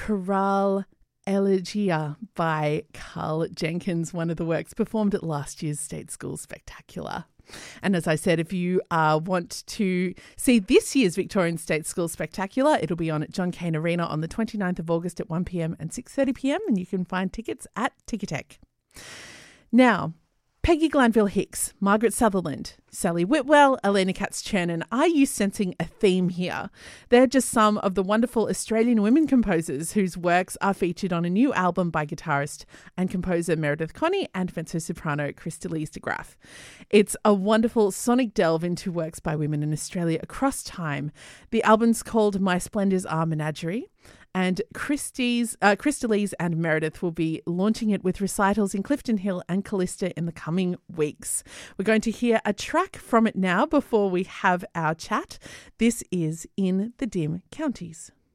Chorale Elegia by Carl Jenkins, one of the works performed at last year's State School Spectacular. And as I said, if you want to see this year's Victorian State School Spectacular, it'll be on at John Cain Arena on the 29th of August at 1 p.m. and 6:30 p.m. and you can find tickets at Ticketek. Now, Peggy Glanville Hicks, Margaret Sutherland, Sally Whitwell, Elena Katz-Chernin. Are you sensing a theme here? They're just some of the wonderful Australian women composers whose works are featured on a new album by guitarist and composer Meredith Connie and mezzo-soprano Christalize de Graaf. It's a wonderful sonic delve into works by women in Australia across time. The album's called My Splendours Are Menagerie. And Christalize and Meredith will be launching it with recitals in Clifton Hill and Callista in the coming weeks. We're going to hear a track from it now before we have our chat. This is In the Dim Counties.